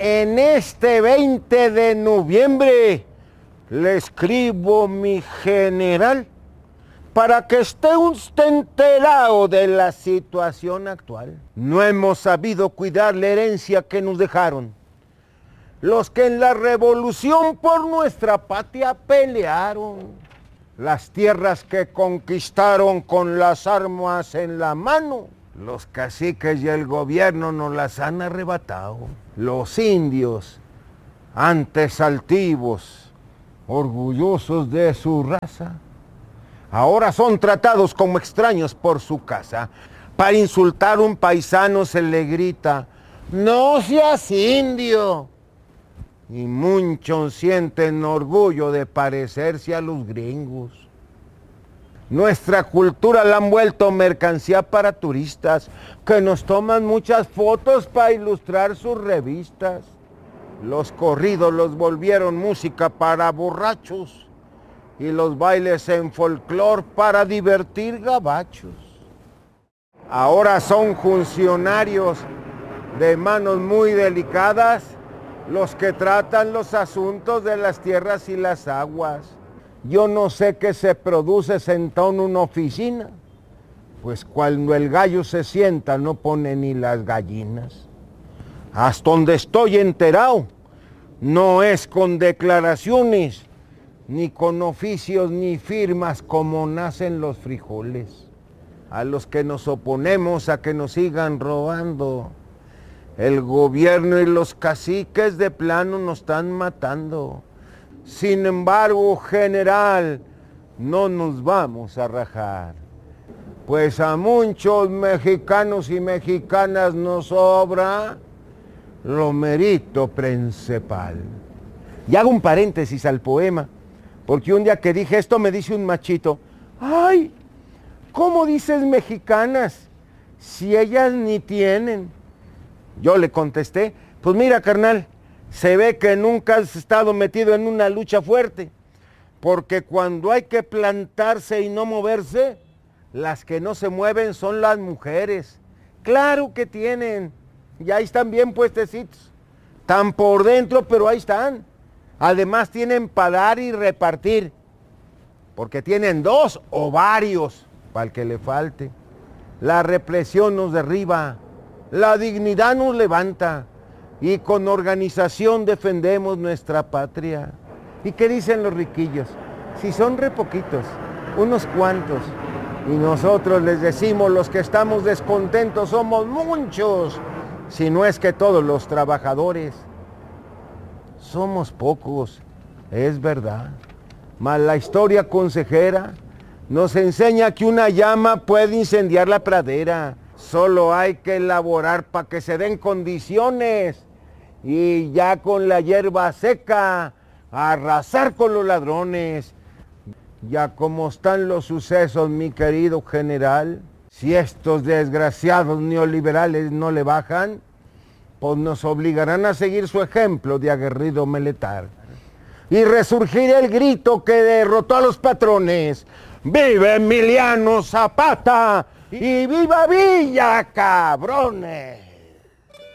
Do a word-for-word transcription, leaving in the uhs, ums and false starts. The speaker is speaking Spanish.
En este veinte de noviembre le escribo, mi general, para que esté usted enterado de la situación actual. No hemos sabido cuidar la herencia que nos dejaron los que en la revolución por nuestra patria pelearon. Las tierras que conquistaron con las armas en la mano, los caciques y el gobierno nos las han arrebatado. Los indios, antes altivos, orgullosos de su raza, ahora son tratados como extraños por su casa. Para insultar a un paisano se le grita, no seas indio. Y muchos sienten orgullo de parecerse a los gringos. Nuestra cultura la han vuelto mercancía para turistas, que nos toman muchas fotos para ilustrar sus revistas. Los corridos los volvieron música para borrachos y los bailes en folclor para divertir gabachos. Ahora son funcionarios de manos muy delicadas los que tratan los asuntos de las tierras y las aguas. Yo no sé qué se produce sentado en una oficina, pues cuando el gallo se sienta no pone ni las gallinas. Hasta donde estoy enterado, no es con declaraciones, ni con oficios, ni firmas como nacen los frijoles. A los que nos oponemos a que nos sigan robando, el gobierno y los caciques de plano nos están matando. Sin embargo, general, no nos vamos a rajar, pues a muchos mexicanos y mexicanas nos sobra lo mérito principal. Y hago un paréntesis al poema, porque un día que dije esto me dice un machito, ¡ay! ¿Cómo dices mexicanas si ellas ni tienen? Yo le contesté, pues mira, carnal, se ve que nunca has estado metido en una lucha fuerte, porque cuando hay que plantarse y no moverse, las que no se mueven son las mujeres. Claro que tienen, y ahí están bien puestecitos, están por dentro, pero ahí están. Además tienen para dar y repartir, porque tienen dos o varios, para el que le falte. La represión nos derriba, la dignidad nos levanta, y con organización defendemos nuestra patria. ¿Y qué dicen los riquillos? Si son re poquitos, unos cuantos, y nosotros les decimos, los que estamos descontentos somos muchos, si no es que todos los trabajadores somos pocos, es verdad. Mas la historia consejera nos enseña que una llama puede incendiar la pradera. Solo hay que elaborar para que se den condiciones y ya con la hierba seca arrasar con los ladrones. Ya como están los sucesos, mi querido general, si estos desgraciados neoliberales no le bajan, pues nos obligarán a seguir su ejemplo de aguerrido militar y resurgir el grito que derrotó a los patrones. ¡Viva Emiliano Zapata! ¡Y viva Villa, cabrones!